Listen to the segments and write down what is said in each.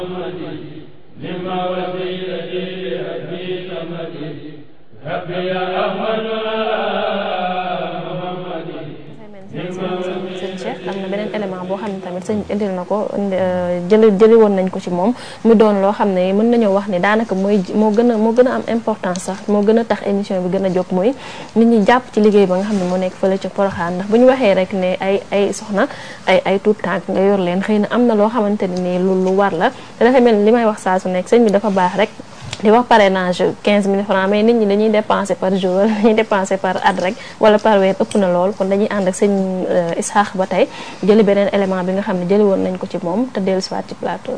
sëñ Cheikh am na beneen élément boo xam ne tamit sëñ indil na ko jëli woon nañ ko ci moom mu doon loo xam ne mën nañoo wax ni daanaka moo gën a am importance sax moo gën a tax émission bi gën a jóg mooy nit ñi jàpp ci liggéey ba nga xam ne moo nekk fële ca Porokhane ndax bu ñu waxee rek ne ay soxna ay tuut tànk nga yor leen xëy na am na loo xamante ne nii lu war la te dafa mel ni li may wax saa su nekk sëñ bi dafa baax rek di wax parrainage 15 000 francs mais nit ñi dañuy dépenser par jour wala dañuy dépenser par at rek wala par weer ëpp na lool kon dañuy ànd ak sëñ Isaax ba tey jëli beneen élément bi nga xam ne jëli woon nañ ko ci moom te dellu siwaat ci plateau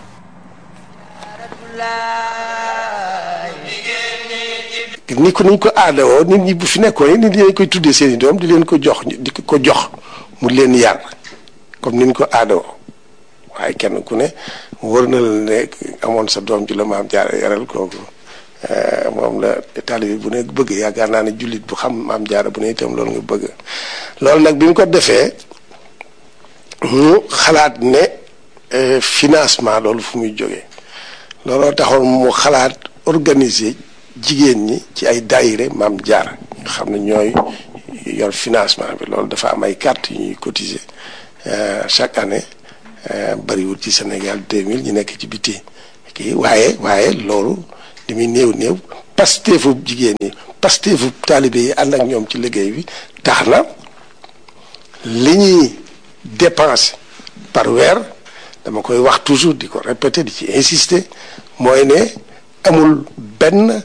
bi. ni ko aadawoo nit ñi bu fi nekkoon nit ñi dañ koy tuddee seen i doom di leen ko jox mu leen yar comme ni ñu ko aadawoo waaye kenn ku ne wër na la ne amoon sa doom ji la maam jaara yaral kooku moom la taalibe bu ne bëgg yaakaar naa ne jullit bu xam maam jaara bu ne itam loolu nga bëgg loolu nag bi mu ko defee mu xalaat ne financement loolu fu muy jógee looloo taxoon mu xalaat organiser jigéen ñi ci ay daayire maam jaara nga xam ne ñooy yor financement bi loolu dafa am ay carte yu ñuy cotiser chaque année bariwul ci Sénégal 2000 ñu nekk ci biti kii waaye loolu li muy néew pasteefu jigéen ñi pasteefu taalibe yi ànd ak ñoom ci liggéey bi tax na li ñuy dépenser par weer dama koy wax toujours di ko répéter di ci insister mooy ne amul benn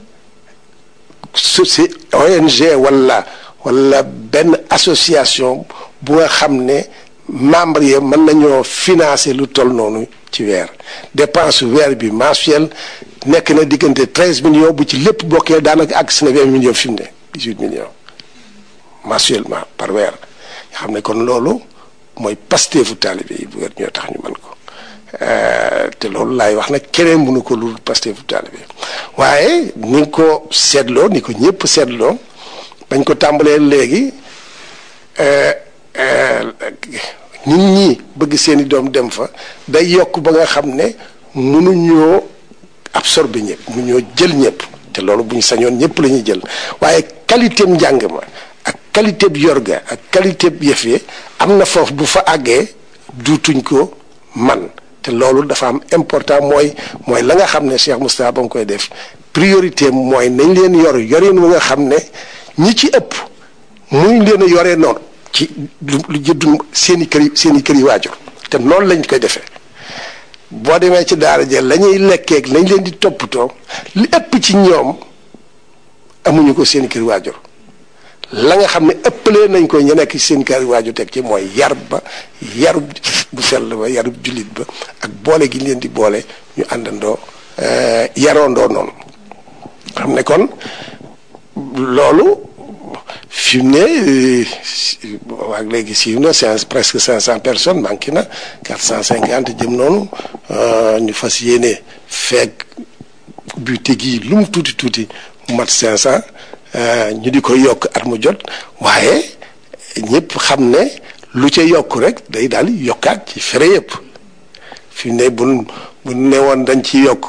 ONG wala benn association bu nga xam ne membre yi mën nañoo financer lu toll noonu ci weer dépense weer bi mensuel nekk na diggante 13 millions bu ci lépp bokkee daanaka àgg si na 20 millions fi mu ne 18 millions mensuellement par weer nga xam ne kon loolu mooy pasteefu taalibe yi bu weer ñoo tax ñu mën ko te loolu laay wax nag keneen mënu ko lu pasteefu taalibe waaye ni nga ko seetloo ni ko ñëpp seetloo bañ ko tàmbalee léegi nit ñi bëgg seeni doom dem fa day yokk ba nga xam ne mënuñoo absorber ñëpp mënuñoo jël ñëpp te loolu bu ñu sañoon ñëpp la ñuy jël waaye qualité njàng ma ak qualité bi yorga ak qualité bi yëf yi am na foofu bu fa àggee duutuñ ko man te loolu dafa am important mooy la nga xam ne Cheikh Moustapha ba mu koy def priorité mooy nañ leen yorin wu nga xam ne ñi ci ëpp muñ leen a yoree noonu ci lu jëddu seen i kër yi waajur te noonu lañ koy defee boo demee ci daara ja la ñuy lekkeeg lañ leen di toppatoo li ëpp ci ñoom amuñu ko seen i kër waajur la nga xam ne ëppalee nañ ko ñu nekk ci seen kër waajur teg ci mooy yarub bu sell ba yarub jullit ba ak boole gi leen di boole ñu àndandoo yaroondoo noonu xam ne kon loolu fi mu ne waag léegi siiw na presque 500 personnes manqué na 450 jëm noonu ñu fas yéene feeg bu tegi lu mu tuuti mu mat 500 ñu di ko yokk at mu jot waaye ñëpp xam ne lu ca yokk rek day daal yokkaat ci fere yëpp fi mu ne bu ne woon dañ ci yokk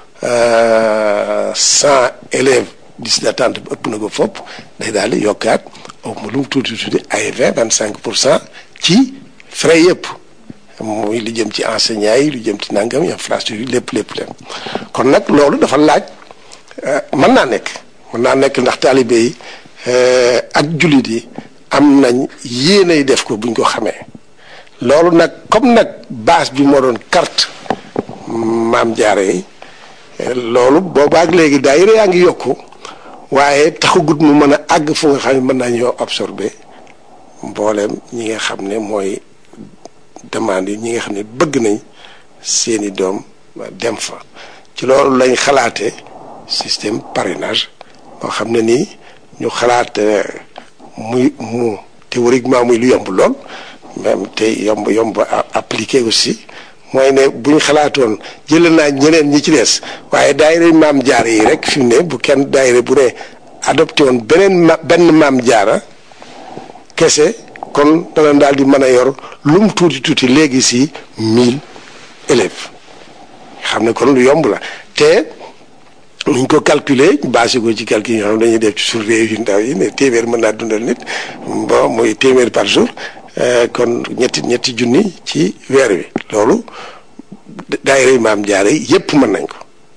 100 élèves liste d'attente bi ëpp na ko fopp day daal di yokkaat lu mu tuuti ay 25% ci frais yëpp muy lu jëm ci enseignants yi lu jëm ci nangam infrastructure lépp kon nag loolu dafa laaj mën naa nekk ndax taalibe yi ak jullit yi am nañ yéenay def ko buñ ko xamee loolu nag comme nag base bi moo doon carte maam jaare yi loolu boobaak léegi daayira yaa ngi yokku waaye taxagut mu mën a àgg fu nga xam ne mën nañoo absorber mbooleem ñi nga xam ne mooy demande yi ñi nga xam ne bëgg nañ seeni doom dem fa ci loolu lañ xalaate système parrainage boo xam ne nii ñu xalaat mu théoriquement muy lu yomb lool même te yomb appliqué aussi mooy ne bu ñu xalaatoon jëlee naa ñeneen ñi ci des waaye daayira maam jaara yi rek fi mu ne bu kenn daayira bu ne adopté woon benn maam jaara kese kon dana daal di mën a yor lu mu tuuti léegi si 1000 élèves xam ne kon lu yomb la te nuñ ko calculer basé ko ci calcul yoo xam dañuy def ci suñu réew yu ndaw yi ne téeméer mën naa dundal nit bon muy téeméer par jour kon ñetti junni ci weer wi loolu daayira Maam Jaara yépp mën nañ ko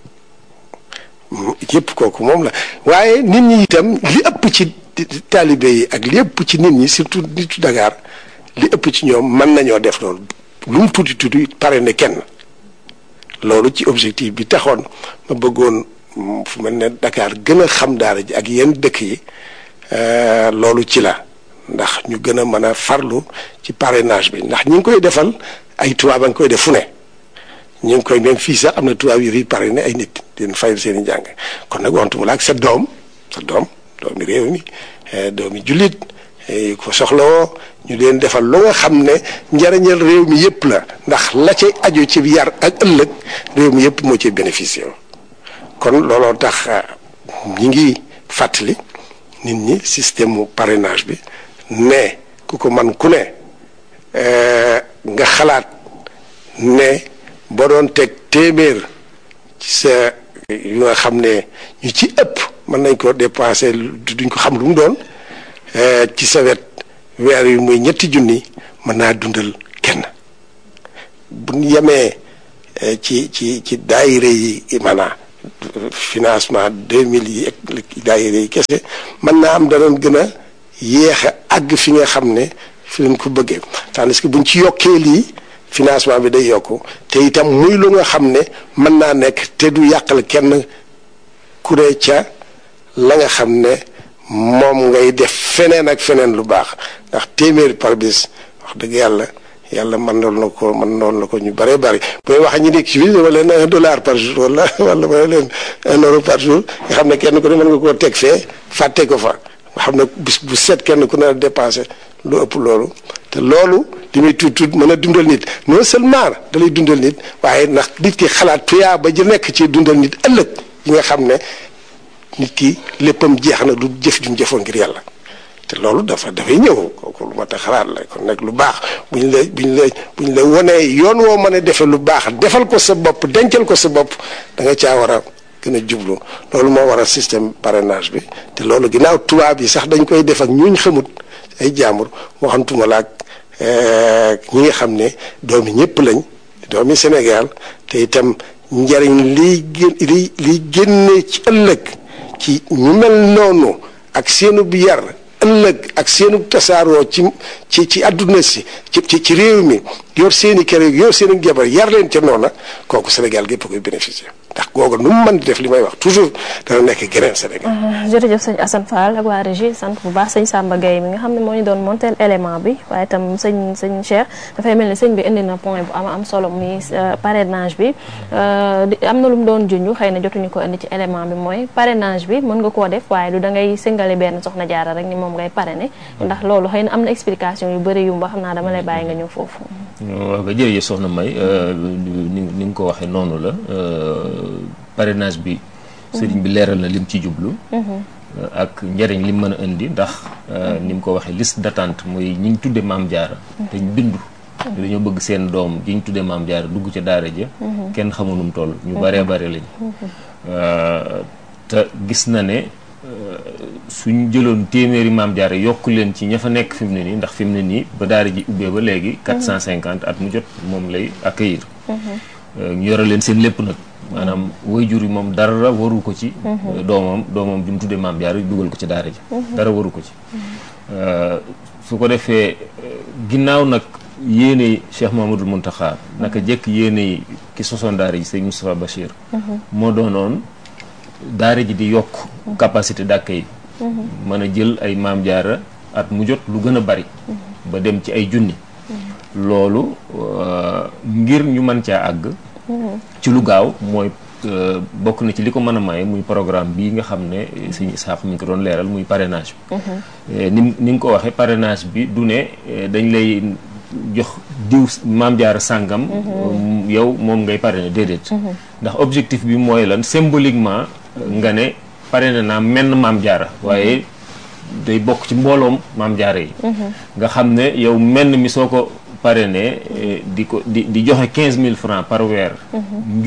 yépp kooku moom la waaye nit ñi itam li ëpp ci taalibe yi ak li ëpp ci nit ñi surtout nitu Dakar li ëpp ci ñoom mën nañoo def loolu lu mu tuuti pare ne kenn loolu ci objectif bi taxoon ma bëggoon fu mel ne Dakar gën a xam daara ji ak yenn dëkk yi loolu ci la ndax ñu gën a mën a farlu ci parrainage bi ndax ñi ngi koy defal ay tubaab a ngi koy def fu ne ñu ngi koy même fii sax am na tubaab yu fi parrainé ay nit di leen fayal seen i njàng kon nag waxtu mu la ak sa doomi réew mi doomi jullit yu ko soxlawoo ñu leen defal lu nga xam ne njariñal réew mi yëpp la ndax la ca aju ci yar ak ëllëg réew mi yëpp moo ci bénéficié kon looloo tax ñi ngi fàttali nit ñi système mu parrainage bi ne ku ko man ku ne nga xalaat ne boo doon teg téeméer ci sa yu nga xam ne ñu ci ëpp mën nañ ko dépensé duñ ko xam lu mu doon ci sa wet weer yu muy ñetti junni mën naa dundal kenn bu ñu yemee ci daayire yi maanaam financement 2000 yi ak daayire yi kese mën naa am danoon gën a yéex a àgg fi nga xam ne fi leen ko bëggee tandis que buñ ci yokkee lii financement bi day yokku te itam muy lu nga xam ne mën naa nekk te du yàqal kenn kuré ca la nga xam ne moom ngay def feneen ak feneen lu baax ndax téeméeri par bis wax dëgg yàlla mën noonu na ko ñu bëree bëri booy wax ñu nekk ci biir dama leen $1 par jour wala ma leen €1 par jour nga xam ne kenn ku ne mën nga koo teg fee fàtte ko fa nga xam ne bis bu set kenn ku ne dépensé lu ëpp loolu te loolu li muy tuut mën a dundal nit non seulement da lay dundal nit waaye ndax nit ki xalaat tuyaa ba ji nekk ci dundal nit ëllëg yi nga xam ne nit ki léppam jeex na du jëf ju mu jëfoon ngir yàlla te loolu dafay ñëw kooku lu mat a xalaat la kon nag lu baax buñ la wonee yoon woo mën a defee lu baax defal ko sa bopp dencal ko sa bopp da nga caa war a gën a jublu loolu moo war a système parrainage bi te loolu ginnaaw tubaab yi sax dañ koy def ak ñuñ xamut ay jaambur waxantuma la ak ñi nga xam ne doomi ñëpp lañ doomi Sénégal te itam njariñ liy génne ci ëllëg ci ñu mel noonu ak seenu bi yar ëllëg ak seenu tasaaroo ci àdduna si ci réew mi yor seeni kër yor seeni jabar yar leen ca noona kooku Sénégal gépp koy bénéficier ndax googu nu mu mën di def li may wax toujours dana nekk geneen Sénégal. jërëjëf sëñ Assane Fall ak waa régie sant bu baax sëñ Samba Gueye mi nga xam ne moo ñu doon montel élément bi waaye itam sëñ Cheikh dafay mel ni sëñ bi indi na point bu am solo muy parrainage bi am na lu mu doon junj xëy na jotuñu ko indi ci élément bi mooy parrainage bi mën nga koo def waaye du da ngay singale benn soxna jaara rek ni moom ngay parrainer ndax loolu xëy na am na explication yu bëri yu mu ba xam naa dama lay bàyyi nga ñëw foofu. waaw nga jërëjëf soxna May ni nga ko waxee noonu la parrainage bi sëriñ bi leeral na lim ci jublu ak njëriñ lim mën a indi ndax ni mu ko waxee liste d'attente mooy ñi ñu tudde Maam Jaara te ñu bindu dañoo bëgg seen doom ji ñu tudde Maam Jaara dugg ca daara ja kenn xamu nu mu toll ñu baree bare lañ te gis na ne suñ jëloon téeméeri Maam Jaara yokk leen ci ña fa nekk fi mu ne nii ndax fi mu ne nii ba daara ji ubbee ba léegi 450 at mu jot moom lay accueillir ñu yore leen seen lépp nag maanaam waajur yi moom dara waru ko ci doomam bi mu tuddee Maam Jaara dugal ko ci daara ji dara waru ko ci su ko defee ginnaaw nag yéene Cheikh Mamadou Mountakha naka jekk yéene ki sosoon daara ji sëñ Moustapha Bachir moo doonoon daara ji di yokk capacité d'accueil mën a jël ay Maam Jaara at mu jot lu gën a bari ba dem ci ay junni loolu ngir ñu mën caa àgg ci lu gaaw mooy bokk na ci li ko mën a maye muy programme bii nga xam ne sëñ Isaax mi ngi ko doon leeral muy parrainage bi ni nga ko waxee parrainage bi du ne dañ lay jox diw Maam Jaara sàngam yow moom ngay parrainer déedéet ndax objectif bi mooy lan symboliquement nga ne parrainé naa menn Maam Jaara waaye day bokk ci mbooloom Maam Jaara yi nga xam ne yow menn mi soo ko parrainé di joxe 15 000 francs par weer ngir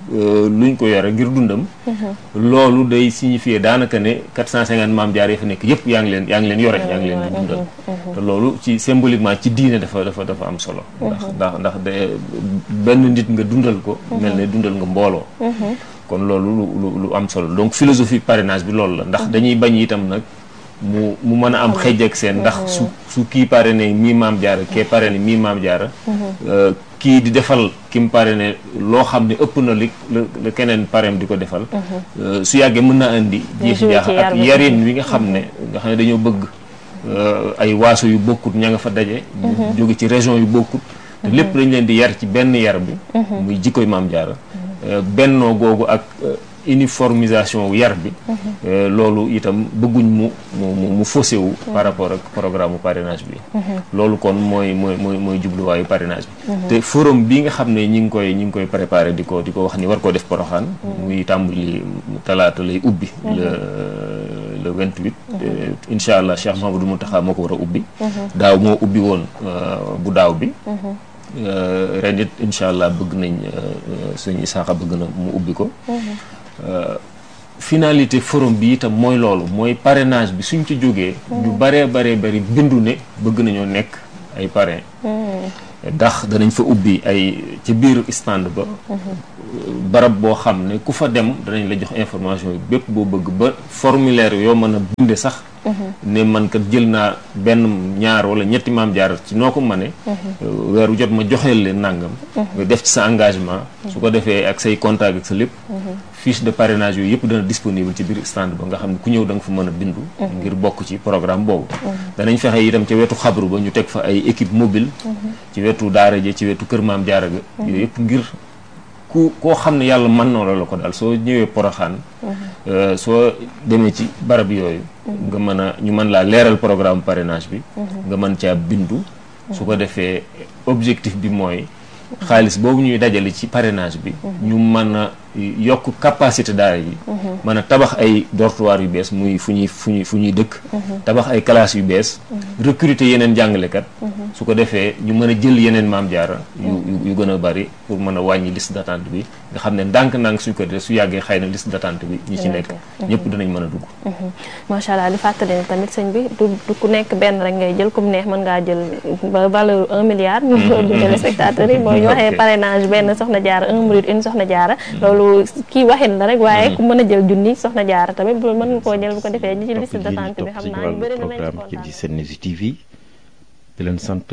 luñ ko yore ngir dundam loolu day signifier daanaka ne 450 maam jaar yi fa nekk yëpp yaa ngi leen yore yaa ngi leen di dundal te loolu ci symboliquement ci diine dafa am solo ndax benn nit nga dundal ko mel ne dundal nga mbooloo kon loolu lu am solo donc philosophie parrainage bi loolu la ndax dañuy bañ itam nag mu mën a am xëj ak seen ndax su kii parrainé mii maam jaara kee parrainé mii maam jaara kii di defal ki mu parrainé loo xam ne ëpp na li la keneen parrain di ko defal su yàggee mën na indi jiixi jaax ak yarin wi nga xam ne dañoo bëgg ay waaso yu bokkut ña nga fa daje jóge ci région yu bokkut te lépp dañ leen di yar ci benn yar bi muy jikkoy maam jaara bennoo googu ak uniformisation yar bi loolu itam bëgguñ mu faussé wu par rapport ak programme parrainage bi loolu kon mooy jubluwaayu parrainage bi te forum bi nga xam ne ñi ngi koy préparé di ko wax ni war koo def Porokhane muy tàmbali talaata lay ubbi le 28 incha allah Cheikh Mouhamadou Mountakha moo ko war a ubbi daaw moo ubbi woon bu daaw bi ren it incha allah bëgg nañ suñu Isaaxa bëgg na mu ubbi ko finalité forum bi itam mooy loolu mooy parrainage bi suñ ci jógee ñu baree bari bindu ne bëgg nañoo nekk ay parrain ndax danañ fa ubbi ay ci biir stand ba barab boo xam ne ku fa dem danañ la jox information yi bépp boo bëgg ba formulaire yoo mën a binde sax ne man kat jël naa benn ñaar wala ñetti maam jaar ci noo ko mëne weeru jot ma joxeel leen nàngam nga def ci sa engagement su ko defee ak say contact ak sa lépp fiche de parrainage yooyu yëpp dana disponible ci biir stand ba nga xam ne ku ñëw da nga fa mën a bindu ngir bokk ci programme boobu danañ fexe itam ca wetu xabru ba ñu teg fa ay équipe mobile ci wetu daara ja ci wetu kër maam jaara ga yooyu yëpp ngir koo xam ne yàlla mën na la ko daal soo ñëwee Porokhane soo demee ci barab yooyu nga mën a ñu mën laa leeral programme parrainage bi nga mën caa bindu su ko defee objectif bi mooy xaalis boobu ñuy dajale ci parrainage bi ñu mën a yokk capacité daara yi mën a tabax ay dortoir yu bees muy fu ñuy dëkk tabax ay classes yu bees recruter yeneen jàngalekat su ko defee ñu mën a jël yeneen maam jaara yu gën a bari pour mën a wàññi liste d'attente bi nga xam ne ndànk-ndànk suñ ko def su yàggee xëy na liste d'attente bi ñi ci nekk ñëpp dinañ mën a dugg macha allah di fàttali ne tamit sëñ bi du ku nekk benn rek ngay jël comme neex mën ngaa jël valeur 1 milliard ñu ko du téléspectateurs yi mooy ñu waxee parrainage benn soxna jaara 1 minute une soxna jaara loolu kii waxin la rek waaye ku mën a jël junni soxna jaara tamit bu mën nga koo jël bu ko defee ñi ci liste d'attente bi xam naa ñu bëri nañ ci programme ci Sen-News TV di leen sant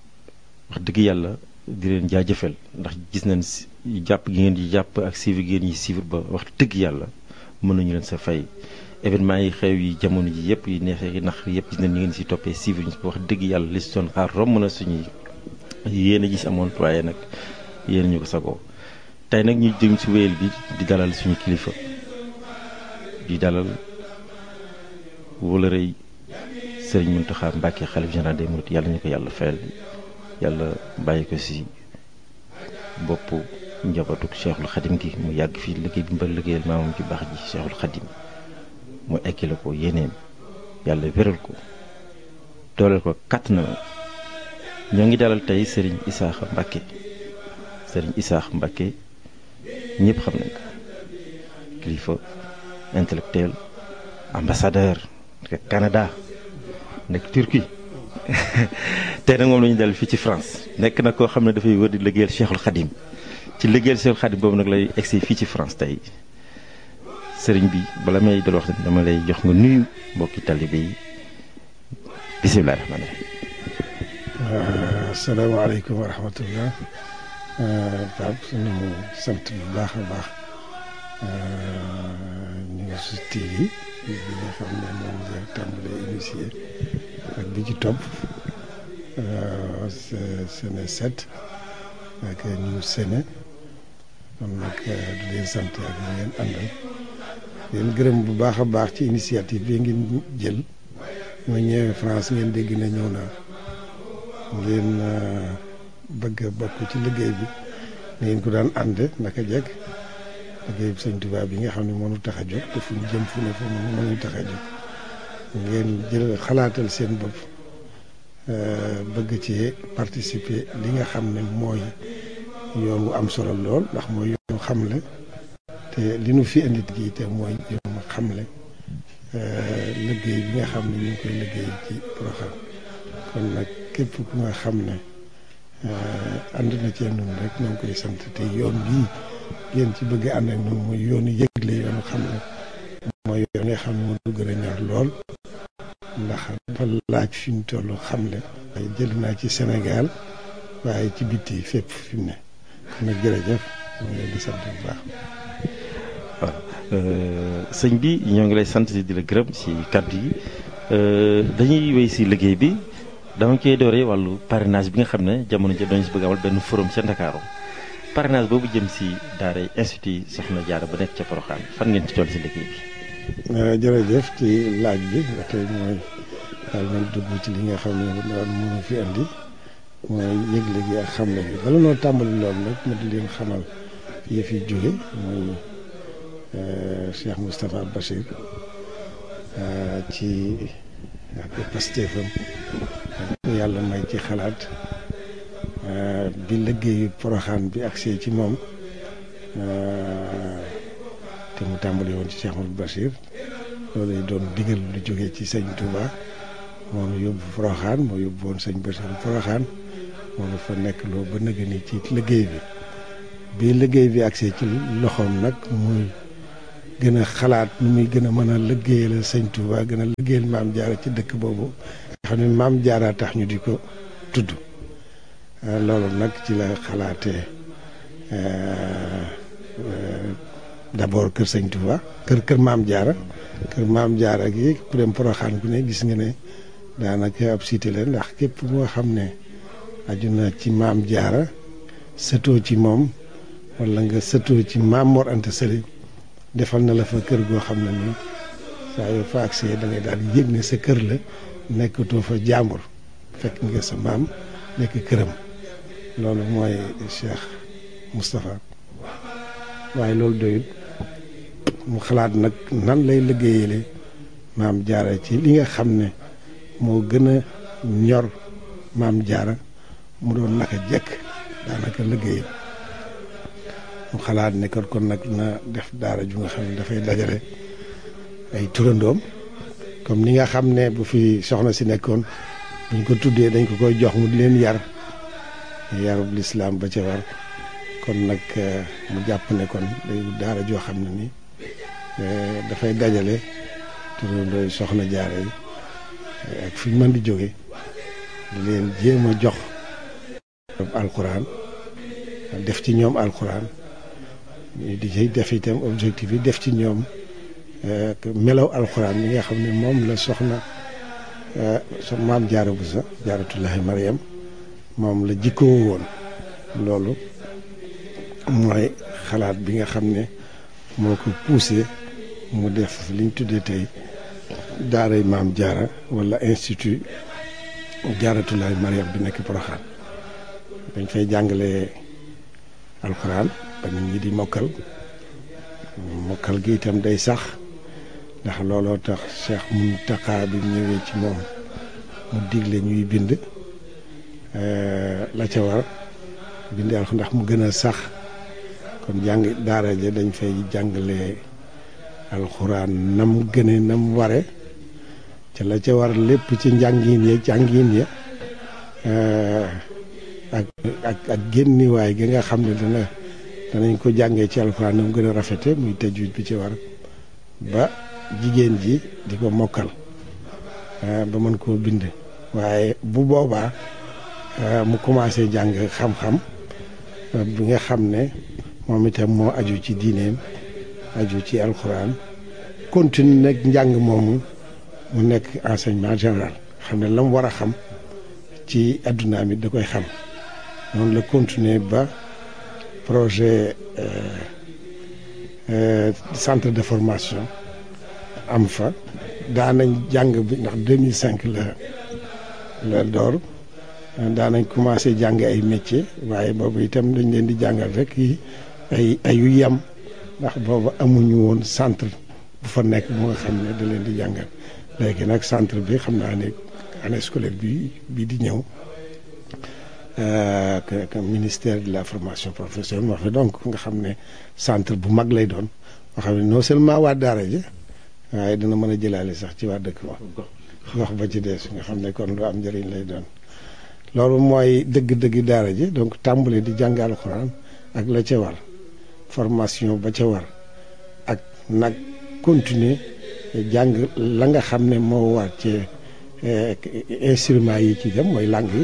wax dëgg yàlla di leen jaajëfal ndax gis nañ jàpp gi ngeen di jàpp ak suivre gi ngeen di suivre ba wax dëgg yàlla mën nañu leen sa fay événement yi xew yi jamono ji yëpp yi neexee yi nax yëpp gis nañ ñu ngeen si toppee suivre ñu wax dëgg yàlla li si doon xaar romb na suñuy yéen a gis amoon waaye nag yéen ñu ko sagoo tey nag ñu jëm si wéyal bi di dalal suñu kilifa di dalal wóolërëy Sëriñ Mountakha Mbacké xalif général des mourides yàlla ñu ko yàlla fayal yàlla bàyyi ko si bopp njabootu Cheikhul Khadim gi mu yàgg fii liggéey bi mbal liggéeyal maamam ci baax ji Cheikhul Khadim mu ekkile ko yéeneem yàlla wéral ko dooleel ko kàtt na ñoo ngi dalal tey Sëriñ Isaaxa Mbacké Sëriñ Isaaxa Mbacké ñëpp xam nañ ko kilifa intellectuel ambassadeur nekk Canada nekk Turquie tey nag moom la ñu dal fii ci France nekk na koo xam ne dafay wër di liggéeyal Cheikhul Khadim ci liggéeyal Cheikhul Khadim boobu nag lay egsi fii ci France tey sëriñ bi bala may dal wax dama lay jox nga nuyu mbokki talibé yi bisimilah rahmaani rahiim. asalaamaaleykum wa rahmatullah. Pape suñu sant bu baax a baax News TV bi nga xam ne moom nga tàmbalee initié ak bi ci topp Sene 7 ak News Sene kon nag di leen sant ak ñu ngeen àndal leen gërëm bu baax a baax ci initiative bi ngeen jël mooy ñëwee France ngeen dégg ne ñëw naa ngeen bëgg a bokk ci liggéey bi ngeen ko daan ànd naka jekk liggéey bi Sëñ Tuubaa bi nga xam ne mënu tax a jóg te fu ñu jëm fu ne foofu mënu tax a jóg ngeen jël xalaatal seen bopp bëgg ci participer li nga xam ne mooy yoon wu am solo lool ndax mooy yoonu xamle te li nu fi indi gi te mooy yoonu xamle liggéey bi nga xam ne ñu ngi koy liggéey ci Porokhane kon nag képp ku nga xam ne ànd na ci ñun rek ñoo ngi koy sant te yoon bii ngeen ci bëgg ànd ak ñun mooy yoonu yëgle yoonu xamle mooy yoon nga xam ne moo du gën a ñor lool ndax dafa laaj fi mu toll xamle jël naa ci Sénégal waaye ci bitti fépp fi mu ne kon nag jërëjëf ñu ngi leen di sant bu baax. waaw sëñ bi ñoo ngi lay sant di la gërëm ci kàddu yi dañuy wéy ci liggéey bi dama koy dooree wàllu parrainage bi nga xam ne jamono ji dañu si bëgg amal benn forum ca Ndakaaru parrainage boobu jëm ci daara institut Soxna Jaara ba nekk ca Porokhane fan ngeen ci toll ci liggéey bi. jërëjëf ci laaj bi ba tey mooy daal man dugg ci li nga xam ne mënu fi andi mooy yëgle gi ak xamle gi bala noo tàmbali loolu nag ma di leen xamal yi fi jóge mooy Cheikh Moustapha Bachir ci ak pastéefam yàlla may ci xalaat bi liggéeyu Porokhane bi agsee ci moom te mu tàmbali woon ci Cheikh Moustapha Bachir loolu lay doon digal lu jógee ci sëñ Touba moom yóbbu Porokhane moo yóbbu woon sëñ Bachir Porokhane moom dafa nekk loo ba nëgë ni ci liggéey bi liggéey bi agsee ci loxoom nag muy gën a xalaat nu muy gën a mën a liggéeyal sëñ Touba gën a liggéeyal maam Jaara ci dëkk boobu nga xam ne maam Jaara tax ñu di ko tudd loolu nag ci la xalaatee d'abord kër sëñ Touba kër maam Jaara gi ku dem Porokhane ku ne gis nga ne daanaka ab cité la ndax képp moo xam ne aju na ci maam Jaara sëtoo ci moom wala nga sëtoo ci maam Mor Anta Sali defal na la fa kër goo xam ne nii saa yoo fa agsee da ngay daal di yëg ne sa kër la nekkatoo fa jàmbur fekk nga sa maam nekk këram loolu mooy Cheikh Moustapha waaye loolu doyut mu xalaat nag nan lay liggéeyale maam Jaara ci li nga xam ne moo gën a ñor maam Jaara mu doon naka jekk daanaka liggéey mu xalaat ne kon nag na def daara ju nga xam ne dafay dajale ay turandoom comme ni nga xam ne bu fi soxna si nekkoon buñ ko tuddee dañ ko koy jox mu di leen yarub lislaam ba ca war kon nag mu jàpp ne kon day daara joo xam ne ni dafay dajale turandooy Soxna Jaara yi ak fi ñu mën di jóge di leen jéem a jox alxuraan def ci ñoom alxuraan di ci def itam objectif yi def ci ñoom melaw alxuraan yi nga xam ne moom la soxna maam Jaara Buso Jaaratullaahi Mariam moom la jikkoo woon loolu mooy xalaat bi nga xam ne moo ko poussé mu def liñ tuddee tey daaray maam Jaara wala institut Jaaratullaahi Mariam bi nekk Porokhane dañ fay jàngale alxuraan ba nit ñi di mokkal gi itam day sax ndax looloo tax Cheikh Mountakha bi ñëwee ci moom mu digle ñuy bind la ca war bind alxuraan ndax mu gën a sax kon jàng daara ja dañ fay jàngale alxuraan nam gëne nam ware ca la ca war lépp ci njàngin ya ak génniwaay gi nga xam ne danañ ko jàngee ci alxuraan nam gën a rafete muy tajwid bi ci war ba jigéen ji di ko mokkal ba mën koo bind waaye bu boobaa mu commencé jàng xam-xam bi nga xam ne moom itam moo aju ci diineem aju ci alxuraan continue nag njàng moomu mu nekk enseignement général xam ne la mu war a xam ci addunaam it da koy xam noonu la continuer ba projet centre de formation am fa daanañ jàng bi ndax 2005 la door daanañ commencé jàng ay métier waaye boobu itam dañ leen di jàngal rek yi ay yu yem ndax boobu amuñu woon centre bu fa nekk bu nga xam ne da leen di jàngal léegi nag centre bi xam naa ne année scolaire bi di ñëw que ministère de la formation professionnelle moo fi donc nga xam ne centre bu mag lay doon nga xam ne non seulement waa daara ji waaye dina mën a jëlaale sax ci waa dëkk ba gox ba ci des nga xam ne kon lu am njëriñ lay doon loolu mooy dëgg-dëgg daara ji donc tàmbale di jàng alxuraan ak la ca war formation ba ca war ak nag continuer jàng la nga xam ne moo war ci instruments yi ci dem mooy langue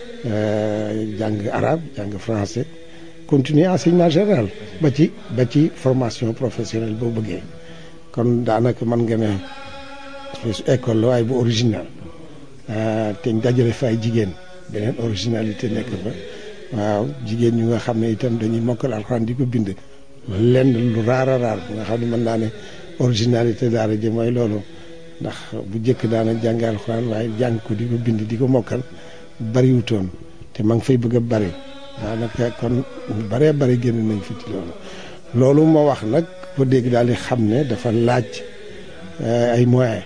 yi jàng arabe jàng français continuer enseignement général ba ci formation professionnelle boo bëggee kon daanaka mën nga ne école la waaye bu original te dajale fa ay jigéen beneen originalité nekk fa waaw jigéen ñu nga xam ne itam dañuy mokkal alxuraan di ko bind lenn lu raar a raar bu nga xam ne mën naa ne originalité daara ji mooy loolu ndax bu njëkk daana jàng alxuraan waaye jàng ko di ko bind di ko mokkal bariwutoon te ma ngi fay bëgg a bari daanaka kon ñu baree bari génn nañ fi ci loolu moo wax nag ko dégg daal di xam ne dafa laaj ay moyens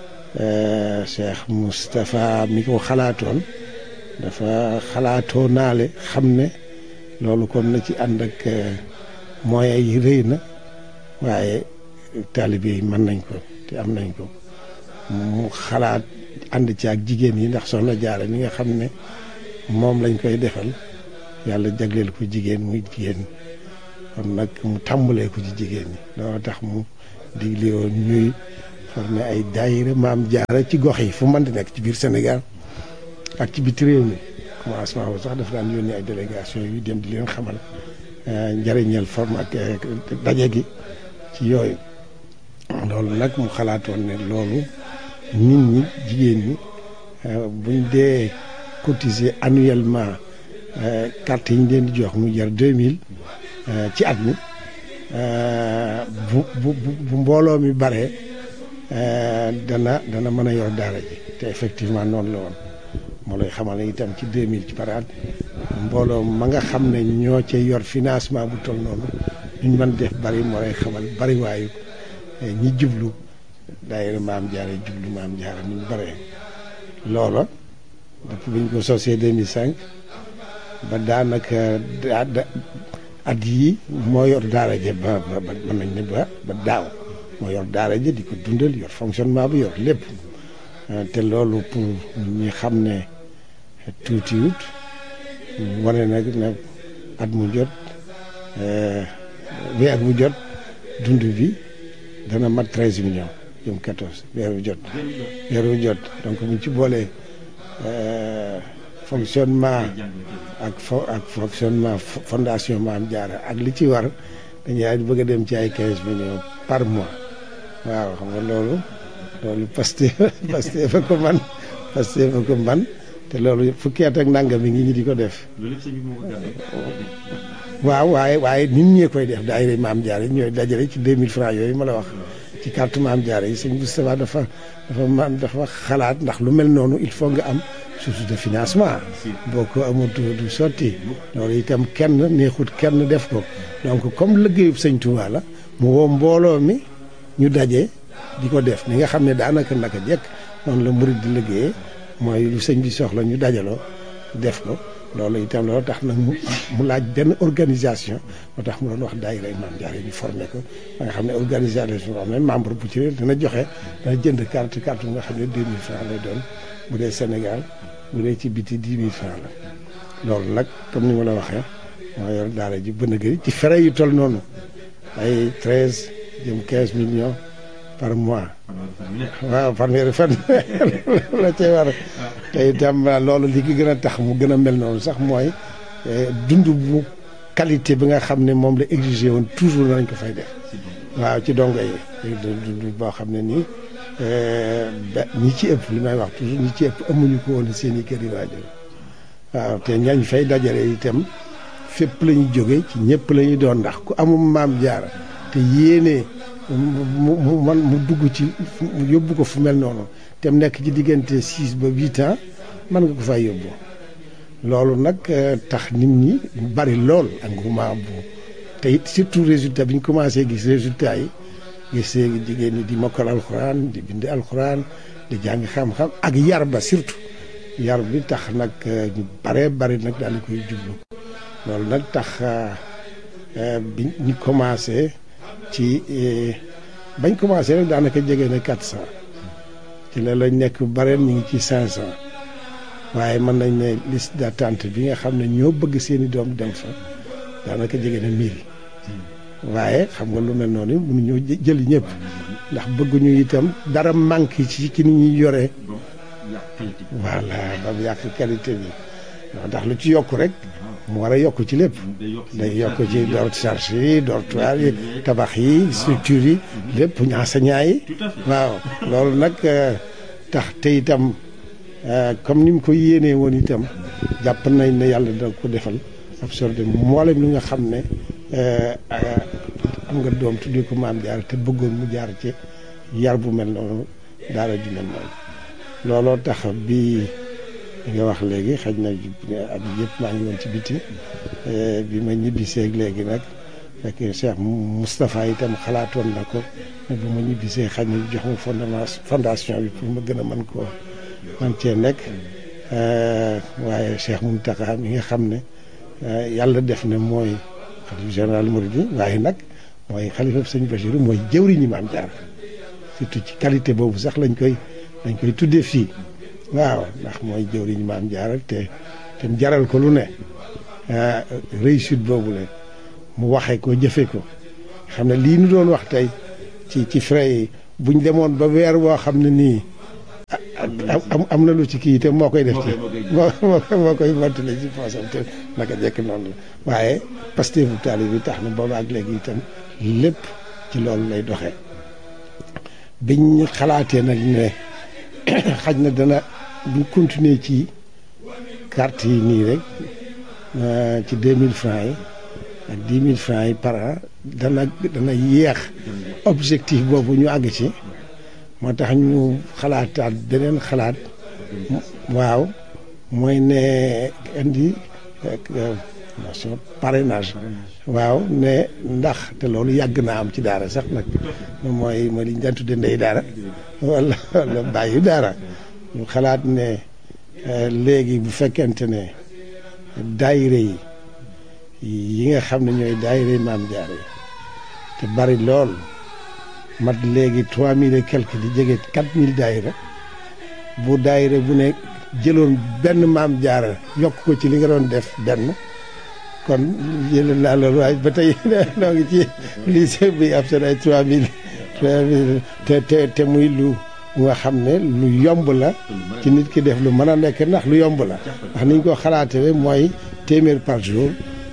Cheikh Moustapha mi ko xalaatoon dafa xalaatoo naale xam ne loolu kon na ci ànd ak moyens yi rëy na waaye taalibe yi mën nañ ko te am nañ ko mu xalaat ànd ci ak jigéen yi ndax Soxna Jaara mi nga xam ne moom lañ koy defal yàlla jagleel ko jigéen muy jigéen kon nag mu tàmbalee ko ci jigéen ñi loolu tax mu digle woon ñuy formé ay daayira Maam Jaara ci gox yi fu mën di nekk ci biir Sénégal ak ci biti réew mi commencement boobu sax dafa daan yónni ay délégation yu dem di leen xamal njëriñal forme ak daje gi ci yooyu loolu nag mu xalaatoon ne loolu nit ñi jigéen ñi buñ dee cotiser annuellement carte yi ñu leen di jox mu jar 2000 ci at mi bu mbooloo mi bare dana mën a yor daara ji te effectivement noonu la woon moo lay xamal ne itam ci 2000 ci par at mbooloo ma nga xam ne ñoo cay yor financement bu toll noonu duñ mën def bari moo lay xamal bari waayu ñi jublu daayira Maam Jaara jublu Maam Jaara ni ñu bare loola depuis bi ñu ko sosee 2005 ba daanaka at yii moo yor daara ja ba mën nañ ne ba daaw moo yor daara ja di ko dundal yor fonctionnement bi yor lépp te loolu pour ñi xam ne tuutiwut wane nag at mu jot weer bu jot dund bi dana mat 13 millions jëm 14 weer bu jot donc buñ ci boolee fonctionnement ak fonctionnement fondation Maam Jaara ak li ci war dañuy bëgg a dem ci ay 15 millions par mois waaw xam nga loolu Pastef fa ko man te loolu fukki at ak nangam mi ngi ñi di ko def waaw waaye nit ñee koy def daayira Maam Jaara yi ñooy dajale ci 2000 francs yooyu ma la wax ci carte Maam Jaara yi sëñ Moustapha dafa xalaat ndax lu mel noonu il faut nga am source de financement boo ko amul du sotti loolu itam kenn neexut kenn def ko donc comme liggéeyub sëñ Touba la mu woo mbooloo mi ñu daje di ko def ni nga xam ne daanaka naka jekk noonu la murid di liggéeyee mooy lu sëñ bi soxla ñu dajaloo def ko loolu itam loolu tax nag mu laaj benn organisation moo tax mu doon wax daayira Maam Jaara ñu formé ko ba nga xam ne organisation boo xam ne membre bu ci dina joxe dana jënd carte bu nga xam ne 2000 francs lay doon bu dee Sénégal bu dee ci biti 10 000 francs la loolu nag comme ni ma la waxee moo yor daara ji bën a gëri ci frais yu toll noonu ay 13 jëm 15 millions par mois waaw fanweeri fan la cee war te itam loolu li ki gën a tax mu gën a mel noonu sax mooy dund bu qualité bi nga xam ne moom la exigé woon toujours nañ ko fay def waaw ci dongo yi dund boo xam ne nii ñi ci ëpp li may wax toujours ñi ci ëpp amuñu ko woon seen i kër yi waajur waaw te ñañ fay dajale itam fépp la ñu jóge ci ñëpp la ñu doon ndax ku amum Maam Jaara te yéene mu dugg ci yóbbu ko fu mel noonu te mu nekk ci diggante 6 ba 8 ans mën nga ko fay yóbbu loolu nag tax nit ñi bari lool engouement bu te it surtout résultat bi ñu commencé gis résultat yi gis jigéen ñi di mokkal alxuraan di bind alxuraan di jàng xam-xam ak yar ba surtout yar bi tax nag ñu baree bari nag daal di koy jublu loolu nag tax bi ñu commencé ci bañ commencé rek daanaka jege na 400 ci la lañ nekk bareen ñu ngi ci 500 waaye mën nañ ne liste d'attente bi nga xam ne ñoo bëgg seeni doom dem fa daanaka jege na 1000 waaye xam nga lu mel noonu mënuñoo jël ñëpp ndax bëgguñu itam dara manqué ci ni ñuy yoree voilà ba mu yàq qualité bi ndax lu ci yokk rek mu war a yokk ci lépp day yokk ci charge yi dortoir yi tabax yi structure yi lépp enseignant yi waaw loolu nag tax te itam comme ni mu ko yéenee woon itam jàpp nañ ne yàlla dina ko defal absorbé mboolem li nga xam ne am nga doom tuddee ko Maam Jaara te bëggoon mu jaar ci yar bu mel noonu daara ju mel noonu looloo tax bi nga wax léegi xëy na at yëpp maa ngi woon ci biti bi ma ñibbisee léegi nag fekk Cheikh Moustapha itam xalaatoon na ko ne bu ma ñibbisee xëy na jox ma fondation bi pour ma gën a mën koo man cee nekk waaye Cheikh Mountakha mi nga xam ne yàlla def na mooy xalifa général Mouride waaye nag mooy xalifa sëñ Bachirou mooy jëwriñu Maam Jaara surtout ci qualité boobu sax lañ koy tuddee fii waaw ndax mooy jëwriñu Maam Jaara te mu jaral ko lu ne réussite boobu la mu waxee ko jëfee ko xam ne lii nu doon wax tey ci frais yi buñ demoon ba weer woo xam ne nii am na lu ci kii te moo koy def ci moo koy mottali ci poosam te naka jekk noonu la waaye Pastef bu taali bi tax na booba ak léegi itam lépp ci loolu lay doxee biñ xalaatee nag ne xaj na dana buñ continuer ci carte yi nii rek ci 2000 francs yi ak 10 000 francs yi par an dana yéex objectif boobu ñu àgg ci moo tax ñu xalaataat beneen xalaat waaw mooy ne indi parrainage waaw ne ndax te loolu yàgg naa am ci daara sax nag mooy li ñu daan tudde ndey daara wala bàyyi daara ñu xalaat ne léegi bu fekkente ne daayire yi nga xam ne ñooy daayire Maam Jaara yi te bari lool mat léegi 3000 et quelque di jege 4000 daayira bu daayira bu ne jëloon benn Maam Jaara yokk ko ci li nga doon def benn kon jël naa loolu waaye ba tey noo ngi ci lycée bi ab seen ay 3000 te muy lu nga xam ne lu yomb la ci nit ki def lu mën a nekk ndax lu yomb la ndax niñ ko xalaatee mooy téeméer par jour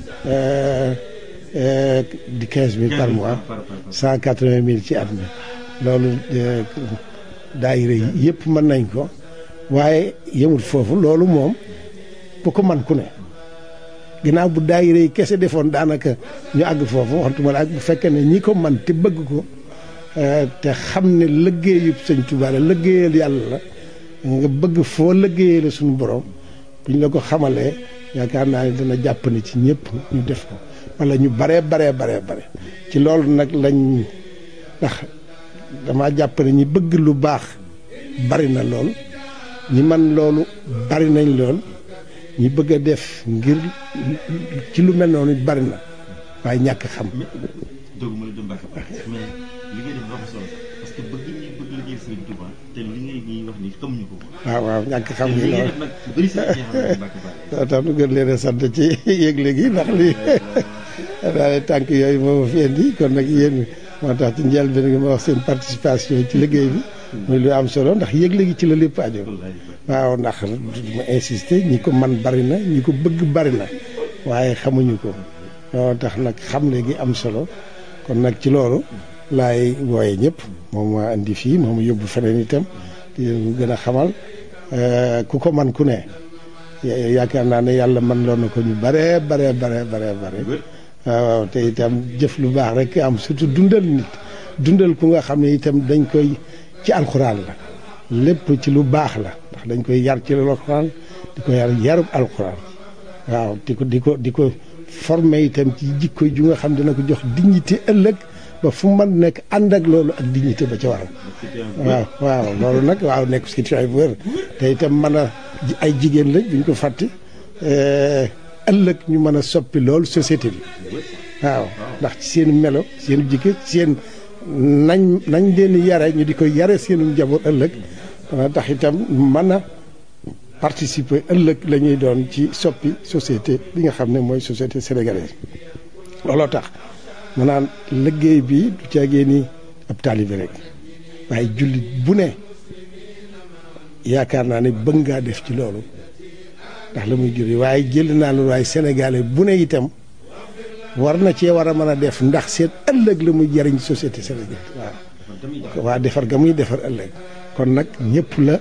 di 15000 par mois 180000 ci at mi loolu daayira yi yëpp mën nañ ko waaye yemul foofu loolu moom bu ko man ku ne ginnaaw bu daayira yi kese defoon daanaka ñu àgg foofu waxtuma la ak bu fekkee ne ñi ko man te bëgg ko te xam ne liggéeyub Sëñ Tuubaa la liggéeyal yàlla la nga bëgg foo liggéeyee la suñu borom buñ la ko xamalee yaakaar naa ne dana jàpp ne ci ñëpp ñu def ko wala ñu bare ci loolu nag lañ ndax dama jàpp ne ñi bëgg lu baax bari na lool ñi man loolu bari nañ lool ñi bëgg a def ngir ci lu mel noonu bari na waaye ñàkk xam. dëgg ma la dem Mbacke mais li ngay def dafa solo parce que bëgg liggéey Sëriñ Tuubaa te li ngay wax ni xamuñu ko. waaw ñàkk xam ngi lool nag bëri sa soo tax nu gën leen a sant ci yëgle gi ndax lii daal tànk yooyu moo ma fi indi kon nag yéen moo tax ci njëlbéen gi ma wax seen participation ci liggéey bi muy lu am solo ndax yëgle gi ci la lépp aju waaw ndax ma insister ñi ko man bari na ñi ko bëgg bari na waaye xamuñu ko loolu tax nag xam léegi am solo kon nag ci loolu laay wooye ñëpp moom ma indi fii moom yóbbu feneen itam di gën a xamal ku ko man ku ne yaakaar naa ne yàlla man loon na ko ñu bare waaw te itam jëf lu baax rek am surtout dundal nit dundal ku nga xam ne itam dañ koy ci alxuraan la lépp ci lu baax la ndax dañ koy yar ci alxuraan di ko yarub alxuraan waaw di ko formé itam ci jikko ju nga xam dina ko jox dignité ëllëg ba fu mu mën nekk ànd ak loolu ak dignité ba ca war waaw loolu nag waaw nekk situation bu wér te itam mën a ay jigéen lañ duñ ko fàtte ëllëg ñu mën a soppi loolu société bi waaw ndax ci seen melo seen jikko seen nañ leen yare ñu di ko yare seenu njaboot ëllëg dana tax itam mën a participer ëllëg la ñuy doon ci soppi société bi nga xam ne mooy société sénégalaise looloo tax ma naan liggéey bi du caagee ni ab taalibe rek waaye jullit bu ne yaakaar naa ne bëgg ngaa def ci loolu ndax la muy julli waaye jël naa loolu waaye sénégalais bu ne itam war na cee war a mën a def ndax seen ëllëg la muy jariñ société sénégalaise waaw waa defar ga muy defar ëllëg kon nag ñëpp la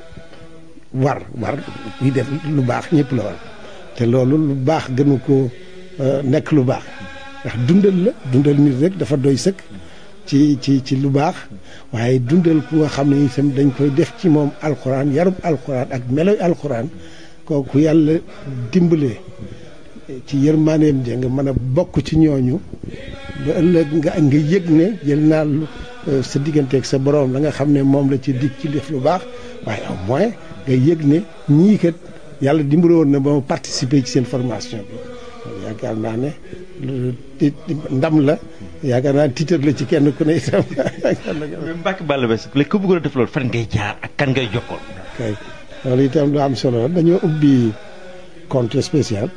war ñuy def lu baax ñëpp la war te loolu lu baax gënu ko nekk lu baax ndax dundal nit rek dafa doy sëkk ci lu baax waaye dundal ku nga xam ne itam dañ koy def ci moom alxuraan yarub alxuraan ak meloy alxuraan kooku yàlla dimbalee ci yërmaaneem ja nga mën a bokk ci ñooñu ba ëllëg nga yëg ne jël naa sa digganteeg sa borom la nga xam ne moom la ci dig ci def lu baax waaye au moins nga yëg ne ñii kat yàlla dimbale woon na ba ma participer ci seen formation bi yaakaar naa ne ndam la yaakaar naa tiitar la ci kenn ku ne itam. Mbacke Balla Basse léegi ku bëggoon a def loolu fan ngay jaar ak kan ngay jokkoon. kay loolu itam lu am solo dañoo ubbi compte spécial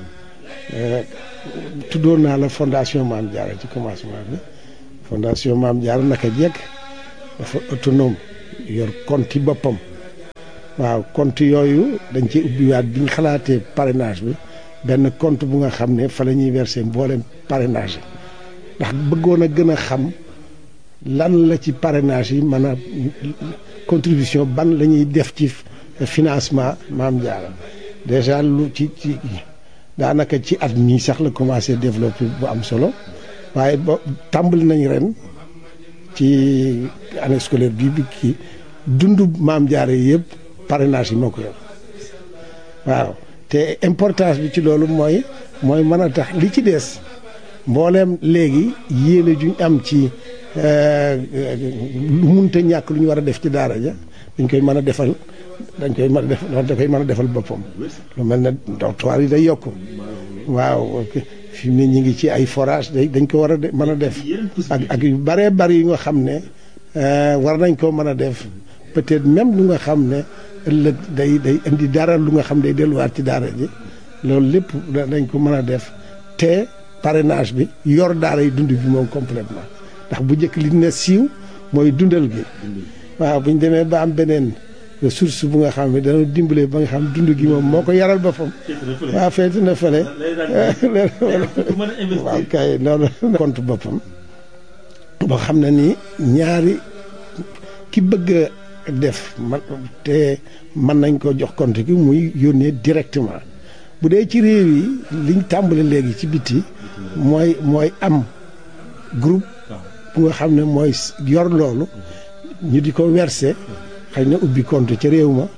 tuddoon naa la fondation Mame Diarra ci commencement bi fondation Mame Diarra naka jekk dafa autonome yor compte boppam waaw compte yooyu dañ ci ubbiwaat bi ñu xalaatee parrainage bi benn compte bu nga xam ne fa la ñuy verser mboolem parrainage yi ndax bëggoon a gën a xam lan la ci parrainage yi mën a contribution ban la ñuy def ci financement Mame Diarra déjà lu ci daanaka ci at mii sax la commencé développer bu am solo waaye ba tàmbali nañ ren ci année scolaire bi kii dundu Mame Diarra yëpp parrainage yi moo ko yor waaw te importance bi ci loolu mooy mën a tax li ci des mbooleem léegi yéene juñ am ci lu munta ñàkk lu ñu war a def ci daara ja dañ koy mën a defal boppam lu mel ne dortoir yi day yokk waaw fi mu ne ñu ngi ci ay forage dañ ko war a mën a def ak yu bëree bëri yu nga xam ne war nañ koo mën a def peut-être même lu nga xam ne ëllëg day indi dara lu nga xam day delluwaat ci daara ji loolu lépp dañ ko mën a def te parrainage bi yor daara yi dund bi moom complètement ndax bu njëkk li ne siiw mooy dundal gi waaw bu ñu demee ba am beneen ressource bu nga xam ne dana dimbale ba nga xam dund gi moom moo ko yaral boppam waaw feeti na fële waaw kay loolu compte boppam boo xam ne ni ñaari ki bëgg def te mën nañ ko jox compte gi muy yónnee directement bu dee ci réew yi liñ tàmbali léegi ci biti mooy am groupe bu nga xam ne mooy yor loolu ñu di ko verser xëy na ubbi compte ca réew ma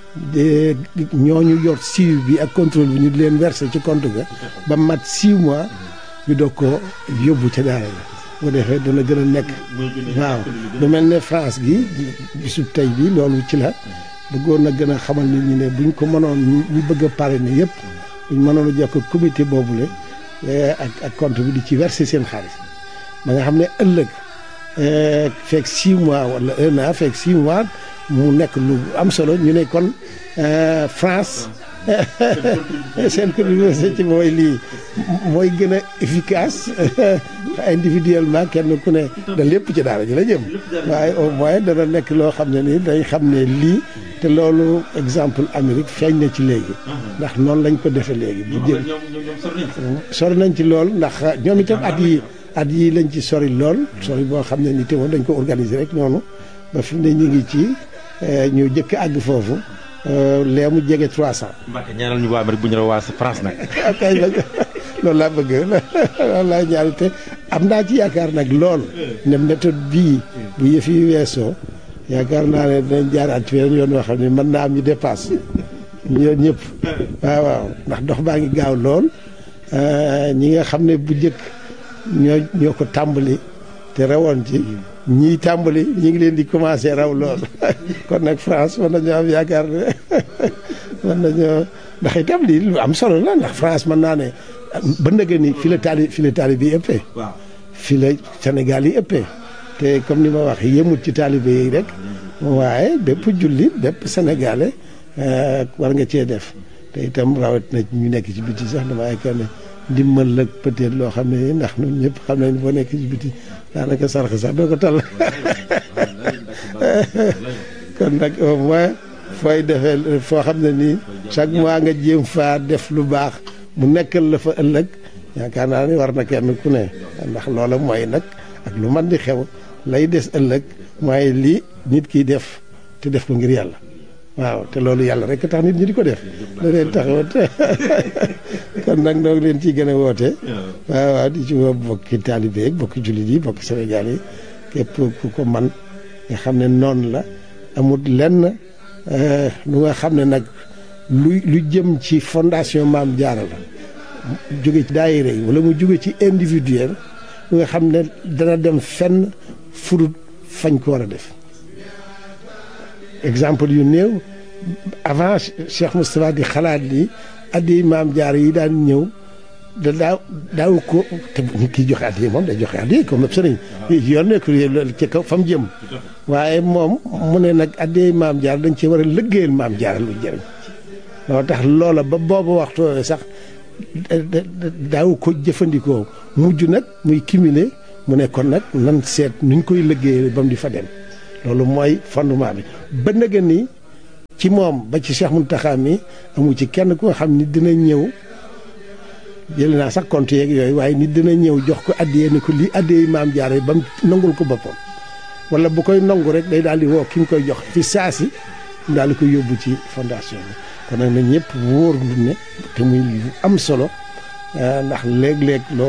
ñooñu yor suivi bi ak contrôle bi ñu di leen verser ci compte ga ba mat 6 mois ñu doog ko yóbbu ca daara la bu defee dana gën a nekk waaw lu mel ne France gi bisu tey bi loolu ci la bëggoon na gën a xamal nit ñi ne buñ ko mënoon ñu bëgg a parrainer yëpp buñ mënoon a jokk comité boobule ak compte bi di ci verser seen xaalis ba nga xam ne ëllëg fekk 6 mois wala 1 an fekk 6 mois mu nekk lu am solo ñu ne kon France seen contribution ci mooy lii mooy gën a efficace individuellement kenn ku ne da lépp ci daara ji la jëm waaye au moins dana nekk loo xam ne nii dañ xam ne lii te loolu exemple Amérique feeñ na ci léegi ndax noonu lañ ko defee léegi bu jëm sori nañ ci lool ndax ñoom itam at yi lañ ci sori lool sori boo xam ne ni te woon dañ ko organiser rek noonu ba fi mu ne ñu ngi ci ñu jëkk àgg foofu lee mu jege 300. Mbacke ñaanal ñu waa Amérique bu ñu la waa France nag. kay loolu laa bëgg loolu laa ñaan te am naa ci yaakaar nag lool ne méthode bii bu yëf yi weesoo yaakaar naa ne dinañ jaaraat ci weneen yoon yoo xam ne mën naa am ñu dépasse ñoom ñëpp waaw ndax dox baa ngi gaaw lool ñi nga xam ne bu njëkk ñoo ko tàmbali te rawoon ci ñiy tàmbali ñi ngi leen di commencé raw lool kon nag France mën nañoo am yaakaar ne mën nañoo ndax itam lii lu am solo la ndax France mën naa ne ba ndëgë ni fi la taalibe yi ëppee fi la Sénégal yi ëppee te comme ni ma wax yemut ci taalibe yi rek waaye bépp jullit bépp sénégalais war nga cee def te itam rawat na ñu nekk ci biti sax dama yaakaar ne ndimbal la peut-être loo xam ne ndax ñun ñëpp xam nañ boo nekk ci biti daanaka sarax sax doo ko tal kon nag au moins fooy defee foo xam ne nii chaque mois nga jéem faa def lu baax mu nekkal la fa ëllëg yaakaar naa ni war na kenn ku ne ndax loola mooy nag ak lu man di xew lay des ëllëg mooy lii nit kiy def te def ko ngir yàlla waaw te loolu yàlla rek tax nit ñi di ko def da leen taxawat kon nag noo ngi leen ciy gën a woote waaw di ci woo bokki taalibe yi bokki jullit yi bokki Sénégal yi képp ku ko man nga xam ne noonu la amul lenn lu nga xam ne nag lu jëm ci fondation Maam Jaara la jóge ci daayira yi wala mu jóge ci individuel lu nga xam ne dana dem fenn fudut fañ ko war a def exemple yu néew avant Cheikh Moustapha di xalaat ni addi Maam Jaara yi daan ñëw da daaw ko te ñu kiy joxe addi moom day joxe addi comme sëriñ yoon nekk ci kaw fa mu jëm waaye moom mu ne nag addi Maam Jaara dañ ci war a liggéeyal Maam Jaara lu jëriñ loo tax loola ba boobu waxtu sax daaw ko jëfandikoo mujj nag muy cumulé mu ne kon nag nan seet nuñ koy liggéeyal ba mu di fa dem loolu mooy fondement bi ba nga ni ci moom ba ci Cheikh Mountakha mi amu ci kenn ku nga xam ni dina ñëw jël naa sax compte yeeg yooyu waaye nit dina ñëw jox ko addiyee ni ko lii addiyee Maam Jaara ba mu nangul ko boppam wala bu koy nangu rek day daal di woo ki mu koy jox fi saasi daal di koy yóbbu ci fondation bi kon nag na ñëpp wóor lu ne te muy am solo ndax léeg-léeg loo